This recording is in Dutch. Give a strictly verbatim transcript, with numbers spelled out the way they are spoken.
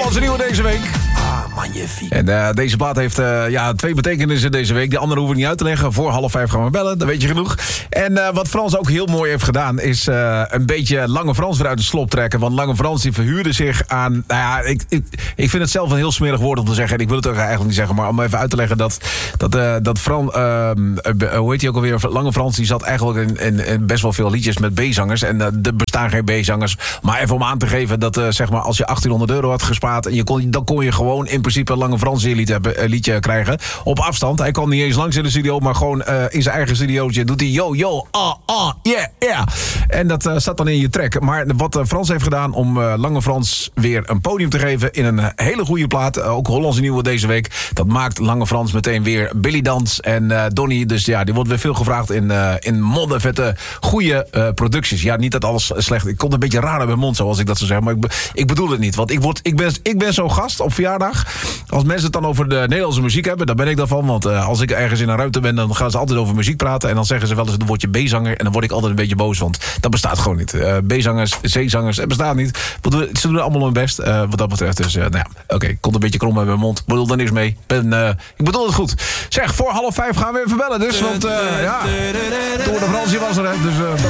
Hollandse nieuwe deze week. Ah, magnifiek. En uh, deze plaat heeft uh, ja, twee betekenissen deze week. De andere hoeven we niet uit te leggen. Voor half vijf gaan we bellen, dat weet je genoeg. En uh, wat Frans ook heel mooi heeft gedaan... is uh, een beetje Lange Frans weer uit de slop trekken. Want Lange Frans die verhuurde zich aan... Nou ja, ik, ik, ik vind het zelf een heel smerig woord om te zeggen. En ik wil het ook eigenlijk niet zeggen. Maar om even uit te leggen dat, dat, uh, dat Fran... Uh, uh, hoe heet hij ook alweer? Lange Frans die zat eigenlijk in, in, in best wel veel liedjes met B-zangers. En uh, er bestaan geen B-zangers. Maar even om aan te geven dat uh, zeg maar als je achttienhonderd euro had gespaard... En je kon, dan kon je gewoon in principe een Lange Frans lied, uh, liedje krijgen. Op afstand. Hij kwam niet eens langs in de studio, maar gewoon uh, in zijn eigen studiootje doet hij yo, yo, ah, ah, yeah, yeah. En dat uh, staat dan in je track. Maar wat uh, Frans heeft gedaan om uh, Lange Frans weer een podium te geven in een uh, hele goede plaat. Uh, ook Hollandse nieuwe deze week. Dat maakt Lange Frans meteen weer Billy Dans en uh, Donny. Dus ja, die wordt weer veel gevraagd in, uh, in moddervette, goede uh, producties. Ja, niet dat alles slecht... Ik kom een beetje raar uit mijn mond, zoals ik dat zou zeggen. Maar ik, be, ik bedoel het niet. Want ik, word, ik, ben, ik ben zo'n gast op verjaardag. Als mensen het dan over de Nederlandse muziek hebben, daar ben ik dan van. Want uh, als ik ergens in een ruimte ben, dan gaan ze altijd over muziek praten. En dan zeggen ze wel eens het woordje B-zanger. En dan word ik altijd een beetje boos, want dat bestaat gewoon niet. Uh, B-zangers, C-zangers, het bestaat niet. Ze doen allemaal hun best, uh, wat dat betreft. Dus uh, nou ja, oké, okay, ik kom een beetje krom uit mijn mond. Ik bedoel er niks mee. Ben, uh, ik bedoel het goed. Zeg, voor half vijf gaan we even bellen dus. Want uh, ja, Tour de France was er, hè. Dus... Uh,